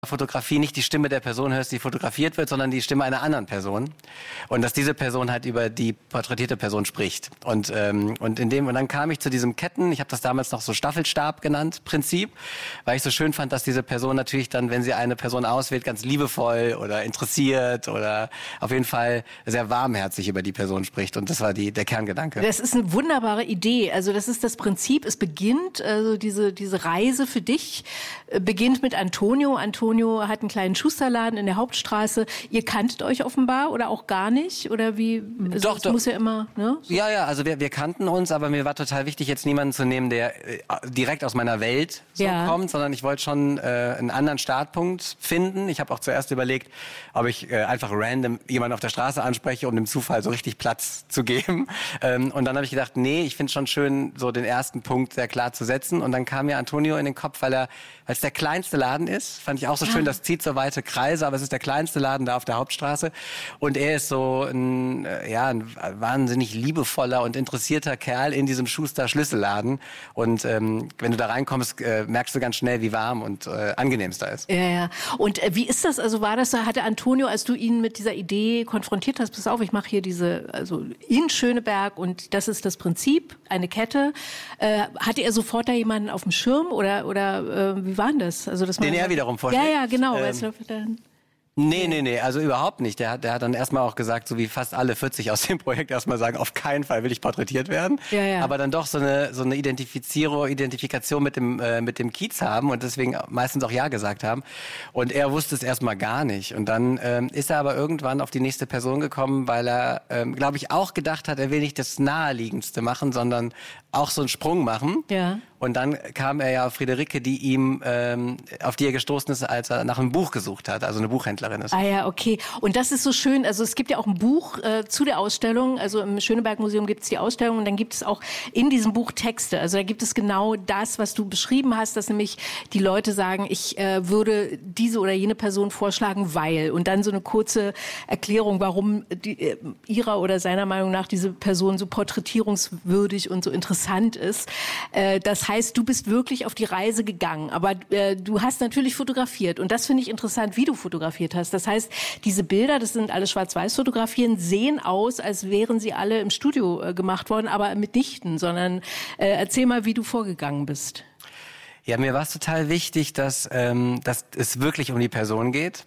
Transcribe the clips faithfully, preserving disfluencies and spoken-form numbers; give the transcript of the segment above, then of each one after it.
Fotografie nicht die Stimme der Person hörst, die fotografiert wird, sondern die Stimme einer anderen Person. Und dass diese Person halt über die porträtierte Person spricht. Und, ähm, und, in dem, und dann kam ich zu diesem Ketten, ich habe das damals noch so Staffelstab genannt, Prinzip, weil ich so schön fand, dass diese Person natürlich dann, wenn sie eine Person auswählt, ganz liebevoll oder interessiert oder auf jeden Fall sehr warmherzig über die Person spricht. Und das war die, der Kerngedanke. Das ist eine wunderbare Idee. Also das ist das Prinzip. Es beginnt, also diese, diese Reise für dich äh, beginnt mit Antonio. Antonio hat einen kleinen Schusterladen in der Hauptstraße. Ihr kanntet euch offenbar oder auch gar nicht? Oder wie? Also doch, das doch. Muss ja immer, ne? So. Ja, ja, also wir, wir kannten uns, aber mir war total wichtig, jetzt niemanden zu nehmen, der äh, direkt aus meiner Welt so ja. kommt, sondern ich wollte schon äh, einen anderen Startpunkt finden. Ich habe auch zuerst überlegt, ob ich äh, einfach random jemanden auf der Straße anspreche, um dem Zufall so richtig Platz zu geben. Ähm, und dann habe ich gedacht, nee, ich finde es schon schön, so den ersten Punkt sehr klar zu setzen. Und dann kam mir Antonio in den Kopf, weil er, weil es der kleinste Laden ist, fand ich auch so schön, das zieht so weite Kreise, aber es ist der kleinste Laden da auf der Hauptstraße. Und er ist so ein, ja, ein wahnsinnig liebevoller und interessierter Kerl in diesem Schuster-Schlüsselladen. Und ähm, wenn du da reinkommst, äh, merkst du ganz schnell, wie warm und äh, angenehm es da ist. Ja, ja. Und äh, wie ist das? Also war das, hatte Antonio, als du ihn mit dieser Idee konfrontiert hast, pass auf, ich mache hier diese, also in Schöneberg und das ist das Prinzip, eine Kette. Äh, hatte er sofort da jemanden auf dem Schirm oder, oder äh, wie war denn das? Also, dass man Den er wiederum vorschlägt. Ja, ja, genau. Ähm, weißt du, dann Nee, nee, nee, also überhaupt nicht. Der hat, der hat dann erstmal auch gesagt, so wie fast alle vierzig aus dem Projekt erstmal sagen, auf keinen Fall will ich porträtiert werden. Ja, ja. Aber dann doch so eine, so eine Identifizierung, Identifikation mit dem, äh, mit dem Kiez haben und deswegen meistens auch Ja gesagt haben. Und er wusste es erstmal gar nicht. Und dann ähm, ist er aber irgendwann auf die nächste Person gekommen, weil er, ähm, glaube ich, auch gedacht hat, er will nicht das Naheliegendste machen, sondern auch so einen Sprung machen. Ja. Und dann kam er ja auf Friederike, die ihm, ähm, auf die er gestoßen ist, als er nach einem Buch gesucht hat, also eine Buchhändlerin ist. Ah ja, okay. Und das ist so schön, also es gibt ja auch ein Buch äh, zu der Ausstellung, also im Schöneberg-Museum gibt es die Ausstellung und dann gibt es auch in diesem Buch Texte. Also da gibt es genau das, was du beschrieben hast, dass nämlich die Leute sagen, ich äh, würde diese oder jene Person vorschlagen, weil. Und dann so eine kurze Erklärung, warum die, äh, ihrer oder seiner Meinung nach diese Person so porträtierungswürdig und so interessant ist. Äh, das heißt, du bist wirklich auf die Reise gegangen, aber äh, du hast natürlich fotografiert und das finde ich interessant, wie du fotografiert hast. Das heißt, diese Bilder, das sind alle Schwarz-Weiß-Fotografien, sehen aus, als wären sie alle im Studio äh, gemacht worden, aber mitnichten, sondern äh, erzähl mal, wie du vorgegangen bist. Ja, mir war es total wichtig, dass, ähm, dass es wirklich um die Person geht.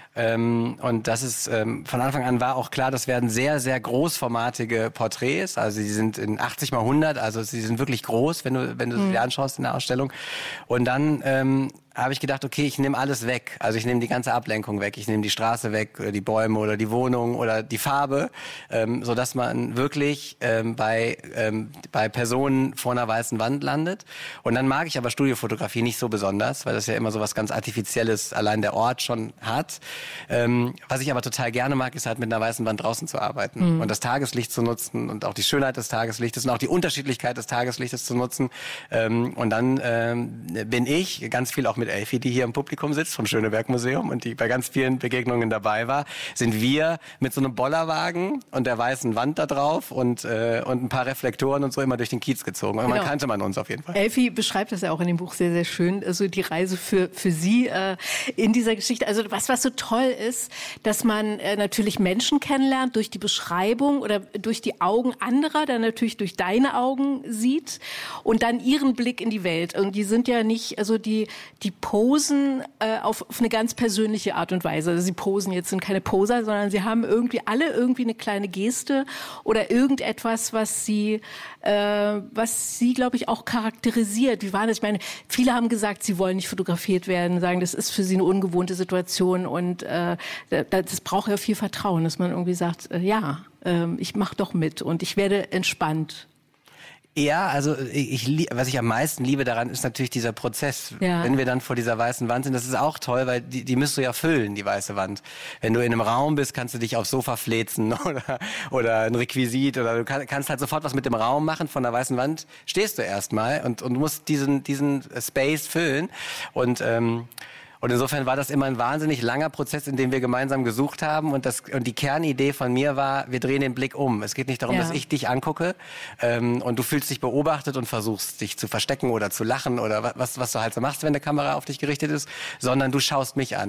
Ähm, und das ist ähm, von Anfang an war auch klar, das werden sehr, sehr großformatige Porträts. Also die sind in achtzig mal hundert, also sie sind wirklich groß, wenn du wenn du mhm. sie anschaust in der Ausstellung. Und dann ähm, habe ich gedacht, okay, ich nehme alles weg. Also ich nehme die ganze Ablenkung weg. Ich nehme die Straße weg, oder die Bäume oder die Wohnung oder die Farbe, ähm, sodass man wirklich ähm, bei, ähm, bei Personen vor einer weißen Wand landet. Und dann mag ich aber Studiofotografie nicht so besonders, weil das ja immer so was ganz Artifizielles allein der Ort schon hat. Ähm, was ich aber total gerne mag, ist halt mit einer weißen Wand draußen zu arbeiten mhm. und das Tageslicht zu nutzen und auch die Schönheit des Tageslichtes und auch die Unterschiedlichkeit des Tageslichtes zu nutzen. Ähm, und dann ähm, bin ich ganz viel auch mit Elfi, die hier im Publikum sitzt, vom Schöneberg-Museum und die bei ganz vielen Begegnungen dabei war, sind wir mit so einem Bollerwagen und der weißen Wand da drauf und, äh, und ein paar Reflektoren und so immer durch den Kiez gezogen. Und genau. Man kannte man uns auf jeden Fall. Elfi beschreibt das ja auch in dem Buch sehr, sehr schön, also die Reise für, für sie äh, in dieser Geschichte. Also was, was so toll ist, dass man äh, natürlich Menschen kennenlernt durch die Beschreibung oder durch die Augen anderer, dann natürlich durch deine Augen sieht und dann ihren Blick in die Welt. Und die sind ja nicht, also die, die posen äh, auf, auf eine ganz persönliche Art und Weise. Also sie posen jetzt, sind keine Poser, sondern sie haben irgendwie alle irgendwie eine kleine Geste oder irgendetwas, was sie, äh, was sie, glaube ich, auch charakterisiert. Wie war das? Ich meine, viele haben gesagt, sie wollen nicht fotografiert werden, sagen, das ist für sie eine ungewohnte Situation und äh, das braucht ja viel Vertrauen, dass man irgendwie sagt, äh, ja, äh, ich mache doch mit und ich werde entspannt. Ja, also ich, ich, was ich am meisten liebe daran, ist natürlich dieser Prozess. Ja. Wenn wir dann vor dieser weißen Wand sind, das ist auch toll, weil die, die müsst du ja füllen, die weiße Wand. Wenn du in einem Raum bist, kannst du dich aufs Sofa fläzen oder, oder ein Requisit oder du kann, kannst halt sofort was mit dem Raum machen. Von der weißen Wand stehst du erstmal und, und musst diesen, diesen Space füllen und ähm, Und insofern war das immer ein wahnsinnig langer Prozess, in dem wir gemeinsam gesucht haben. Und, das, und die Kernidee von mir war, wir drehen den Blick um. Es geht nicht darum, ja. dass ich dich angucke ähm, und du fühlst dich beobachtet und versuchst, dich zu verstecken oder zu lachen oder was, was du halt so machst, wenn eine Kamera auf dich gerichtet ist, sondern du schaust mich an.